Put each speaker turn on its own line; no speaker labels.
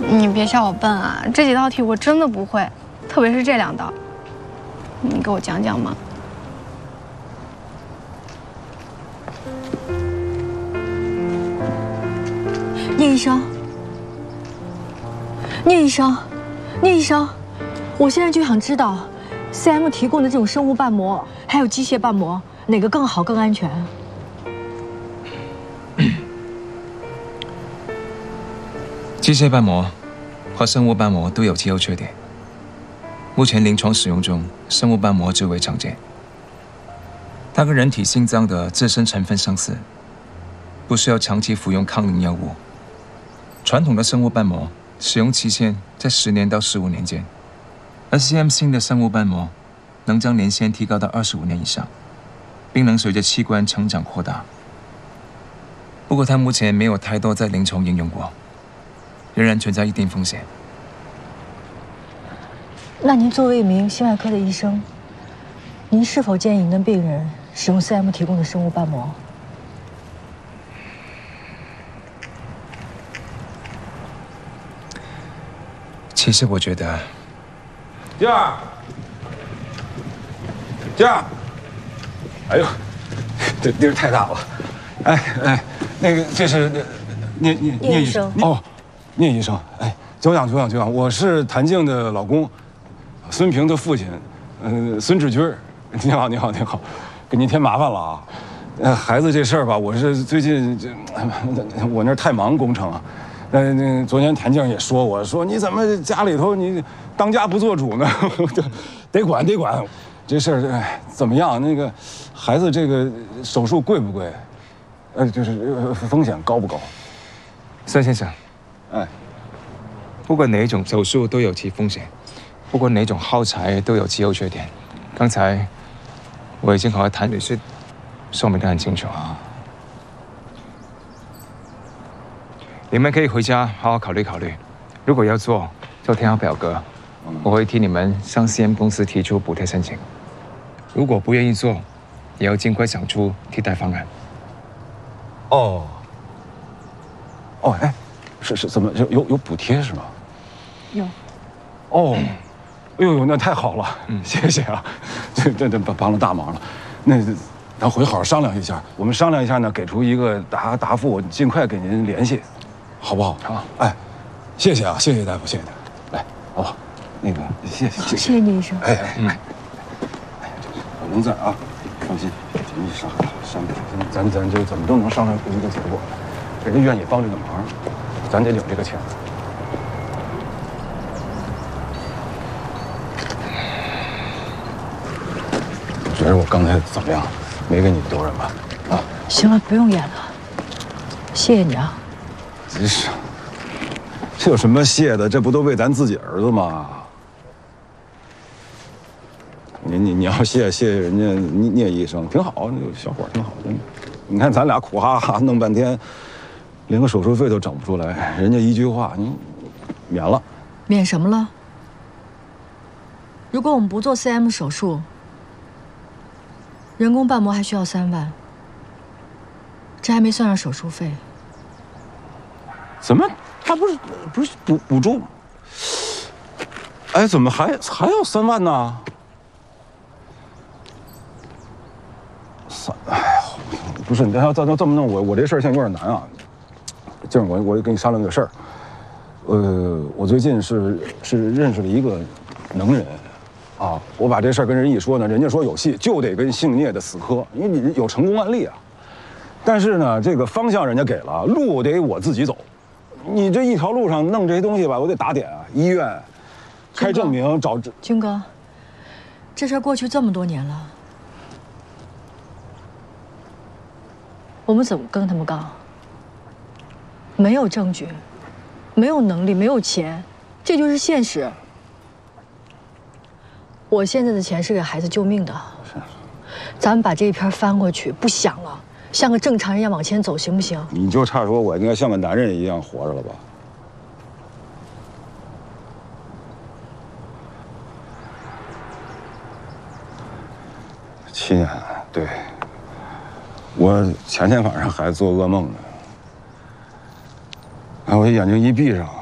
你别笑我笨啊，这几道题我真的不会，特别是这2道，你给我讲讲嘛。
聂医生，聂医生，聂医生，我现在就想知道 ，CM 提供的这种生物瓣膜还有机械瓣膜，哪个更好、更安全？
机械瓣膜和生物瓣膜都有其优缺点。目前临床使用中，生物瓣膜最为常见。它跟人体心脏的自身成分相似，不需要长期服用抗凝药物。传统的生物瓣膜使用期限在10年到15年间，而 CM 新的生物瓣膜能将年限提高到25年以上，并能随着器官成长扩大。不过它目前没有太多在临床应用过，仍然存在一定风险。
那您作为一名心外科的医生，您是否建议您的病人使用 CM 提供的生物瓣膜？
其实我觉得，
静儿，静儿，哎呦，这地儿太大了，哎，那个这是聂医生哦，聂医生，哎，久仰，我是谭静的老公，孙平的父亲，孙志军，你好，给您添麻烦了啊。孩子这事儿吧，我是最近我那儿太忙工程啊。那昨天谭静也说我说你怎么家里头你当家不做主呢？得管，这事儿怎么样？那个孩子这个手术贵不贵？就是风险高不高？
孙先生，
哎，
不管哪一种手术都有其风险，不管哪种耗材都有其优缺点。刚才我已经和谭女士说明得很清楚啊。你们可以回家好好考虑考虑，如果要做，就填好表格，我会替你们向 CM 公司提出补贴申请。如果不愿意做，也要尽快想出替代方案。
哦，哎，是怎么有补贴是吗？
有。
哦，哎呦，那太好了，谢谢啊，这帮了大忙了。那咱回好好商量一下，我们商量一下呢，给出一个答复，我尽快给您联系。好不好？
好，
哎，谢谢啊，谢谢大夫，谢谢大夫。来，好吧，那个谢谢
聂医生。
哎，我能在啊，放心，你商量，咱就怎么都能商量出一个结果来。人家愿意帮这个忙，咱得领这个钱。你觉得我刚才怎么样？没给你丢人吧？啊，
行了，不用演了，谢谢你啊。
真是，这有什么谢的？这不都为咱自己儿子吗？你要谢人家聂医生，挺好，那个小伙挺好，真的。你看咱俩苦哈哈弄半天，连个手术费都整不出来，人家一句话，你免了。
免什么了？如果我们不做 CM 手术，人工瓣膜还需要3万，这还没算上手术费。
怎么他不是补助？哎，怎么还要3万呢？哎呀，不是你要这么弄，我这事儿现在有点难啊。静儿，我跟你商量个事儿。我最近是认识了一个能人，啊，我把这事儿跟人一说呢，人家说有戏，就得跟姓聂的死磕，因为你有成功案例啊。但是呢，这个方向人家给了，路得我自己走。你这一条路上弄这些东西吧，我得打点啊，医院开证明找
军哥，这事儿过去这么多年了，我们怎么跟他们杠？没有证据，没有能力，没有钱，这就是现实。我现在的钱是给孩子救命的，咱们把这一篇翻过去，不想了。像个正常人一样往前走，行不行？
你就差说我应该像个男人一样活着了吧？7年，对，我前天晚上还做噩梦呢，我眼睛一闭上，